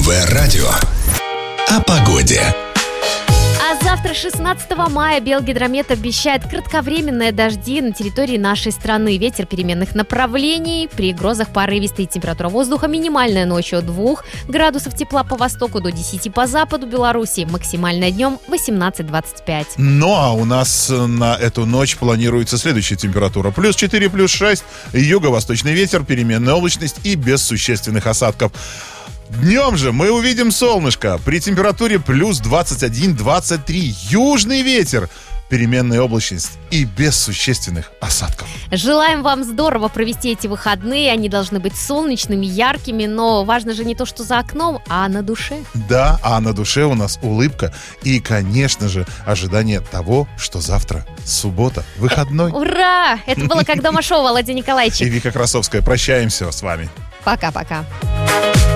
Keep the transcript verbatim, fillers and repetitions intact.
МВ-радио о погоде. А завтра, шестнадцатого мая, Белгидромет обещает кратковременные дожди на территории нашей страны. Ветер переменных направлений, при грозах порывистый, температура воздуха минимальная ночью от двух градусов тепла по востоку до десяти по западу Беларуси, максимальная днем восемнадцать-двадцать пять. Ну а у нас на эту ночь планируется следующая температура: плюс четыре, плюс шесть, юго-восточный ветер, переменная облачность и без существенных осадков. Днем же мы увидим солнышко при температуре плюс двадцать один - двадцать три. Южный ветер, переменная облачность и без существенных осадков. Желаем вам здорово провести эти выходные. Они должны быть солнечными, яркими, но важно же не то, что за окном, а на душе. Да, а на душе у нас улыбка и, конечно же, ожидание того, что завтра суббота, выходной. Ура! Это было «Как дома» шоу, Володя Николаевич. И Вика Красовская. Прощаемся с вами. Пока-пока.